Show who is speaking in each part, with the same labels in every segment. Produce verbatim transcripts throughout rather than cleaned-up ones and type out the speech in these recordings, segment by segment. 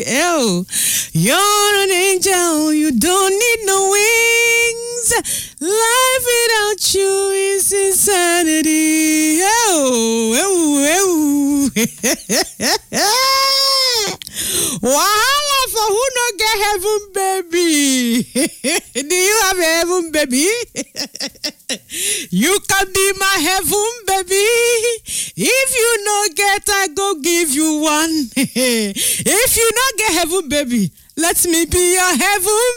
Speaker 1: Oh, you're an angel, you don't need no wings. Life without you is insanity. Oh, oh, oh. Wahala for who no get heaven, baby. Do you have a heaven, baby? You can be my heaven, baby. If you no get, I go give you one. If you not get heaven, baby, let me be your heaven,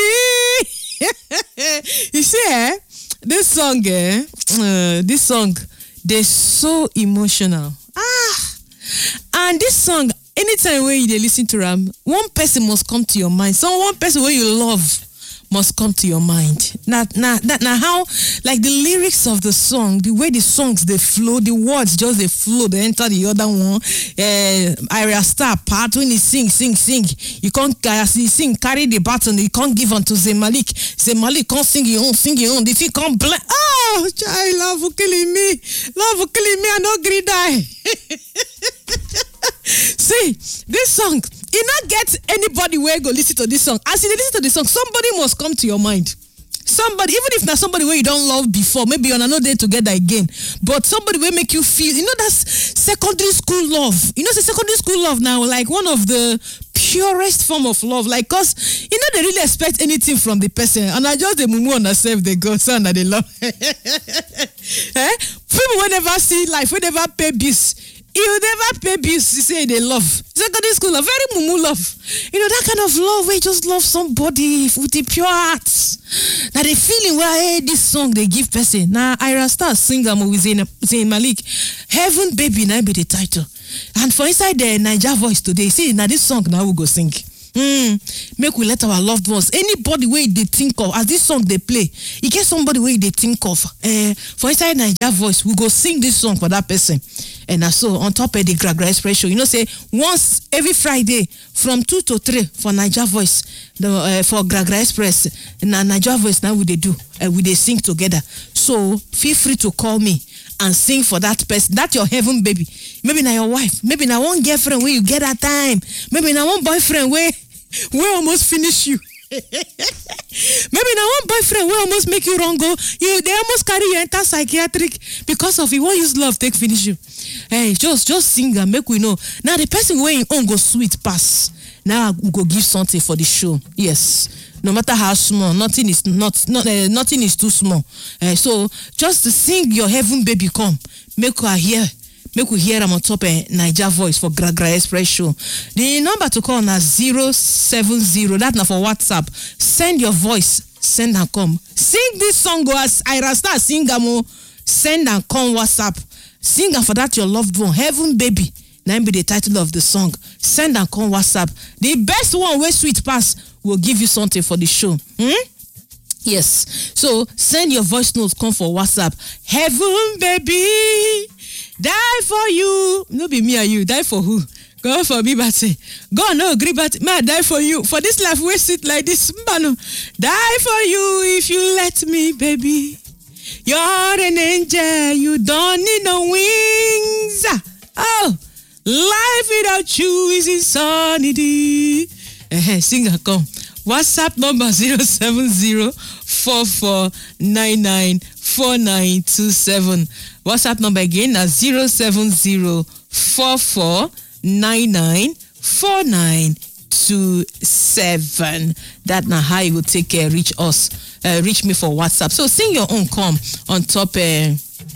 Speaker 1: baby. You see, eh? This song, eh? Uh, this song, they're so emotional. Ah, and this song, anytime when you listen to them, one person must come to your mind. So one person where you love must come to your mind. Now, now, now, how, like the lyrics of the song, the way the songs they flow, the words just they flow, they enter the other one. Uh, Ira Star part when he sing, sing, sing. You can't uh, he sing, carry the baton. You can't give unto Zayn Malik. Zayn Malik can't sing your own, sing your own. If you can't blend, oh, child, love for killing me, love for killing me. I no gree die. See, this song, you not get anybody where go listen to this song. As you listen to the song, somebody must come to your mind. Somebody, even if not somebody where you don't love before, maybe you're not there together again, but somebody will make you feel, you know, that's secondary school love. You know, the secondary school love now, like one of the purest form of love. Like, cause you know they really expect anything from the person, and I just the mumu on herself they go son that they love. Eh? People will never see life, will never pay bills. You never pay bills, you say they love. Secondary school love, very mumu love. You know, that kind of love where you just love somebody with a pure heart. Now the feeling where, hey, this song they give person. Now Ira Star singer with Zayn Malik. Heaven Baby now be the title. And for inside the Niger voice today, see, now this song now we go sing. Mm, make we let our loved ones, anybody where they think of, as this song they play, you get somebody where they think of. Uh, for inside Niger voice, we go sing this song for that person. And so on top of the Gragra Express show, you know, say once every Friday from two to three for Niger voice, the uh, for Gragra Express, and Niger voice now we they do, uh, we they sing together. So feel free to call me and sing for that person. That's your heaven, baby. Maybe now your wife, maybe now one girlfriend where you get that time, maybe now one boyfriend where we almost finish you. Maybe now one boyfriend will almost make you wrong go. You they almost carry you enter psychiatric because of you. Won't use love take finish you. Hey, just just sing and make we know. Now the person where you own go sweet pass. Now we go give something for the show. Yes. No matter how small, nothing is not, not uh, nothing is too small. Uh, so just to sing your heaven baby come. Make her hear. Make we hear them on top of Niger voice for Gragra Express show. The number to call now zero seven zero. That's not for WhatsApp. Send your voice. Send and come. Sing this song as Ira Star sing mo. Send and come WhatsApp. Sing and for that your loved one. Heaven Baby. Now be the title of the song. Send and come WhatsApp. The best one where sweet pass will give you something for the show. Hmm? Yes. So send your voice notes. Come for WhatsApp. Heaven Baby. Die for you. No be me or you. Die for who? God for me, but say, God no agree, but may I die for you. For this life, we sit like this. Man, die for you if you let me, baby. You're an angel. You don't need no wings. Oh, life without you is insanity. Uh-huh, singer, come. WhatsApp number zero seven zero four four nine nine four nine two seven. WhatsApp number again is zero seven zero four four nine nine four nine two seven. That now how you will take care, reach us, uh, reach me for WhatsApp. So sing your own come on top, uh,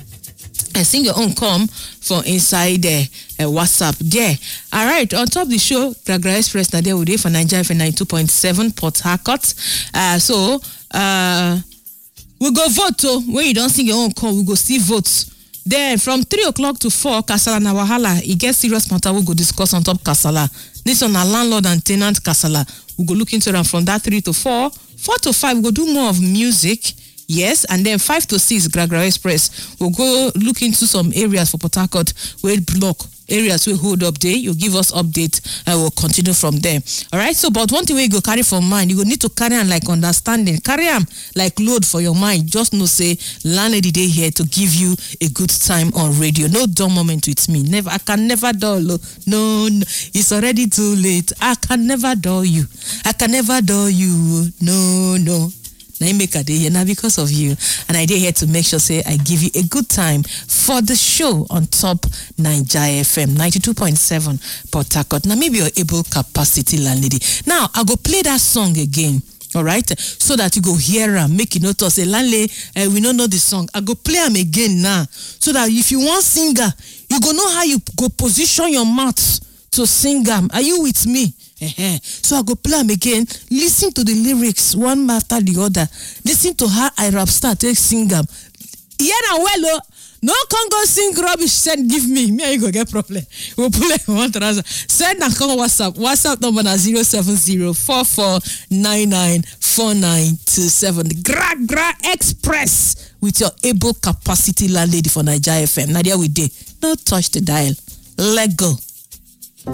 Speaker 1: and sing your own come for inside there, uh, WhatsApp there. All right, on top of the show, Gragra Express now there with you for Nigeria for ninety-two point seven Port Harcourt. Uh, so uh, we go vote. Oh, when you don't sing your own call, we go see votes. Then from three o'clock to four, Kasala na wahala. It gets serious matter. We go discuss on top Kasala. This on a landlord and tenant Kasala. We go look into them from that three to four. Four to five, we go do more of music. Yes, and then five to six, Gragra Express. We'll go look into some areas for Port Harcourt where block areas we hold up there, you give us update, I will continue from there. All right, so but one thing you go carry for mind, you go need to carry on like understanding, carry on like load for your mind. Just know say landlady day here to give you a good time on radio. No dull moment with me. Never, I can never dull. No, no, it's already too late. I can never dull you. I can never dull you. No, no. Now make a day here now because of you, and I did here to make sure say I give you a good time for the show on top Naija F M ninety-two point seven Port Harcourt. Now maybe you're able capacity landlady. Now I go play that song again. All right, so that you go hear am, make you notice. Say landlady, uh, we don't know the song. I go play am again now, so that if you want singer, you go know how you go position your mouth to sing am. Are you with me? Uh-huh. So I go play them again. Listen to the lyrics one after the other. Listen to how I rap start take sing them. Yeah, now well, no can go sing rubbish. Send give me. Me you go get problem. We'll play one trouser. Send and call WhatsApp. WhatsApp number na zero seven zero four four nine nine four nine two seven. Gra gra express with your able capacity landlady for Naija F M. Now there we did. No touch the dial. Let go.